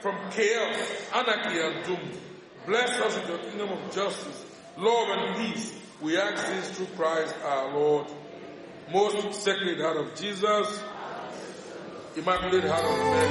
from chaos, anarchy, and doom. Bless us with your kingdom of justice, love, and peace. We ask this through Christ our Lord. Most Sacred Heart of Jesus, Immaculate Heart of Mary,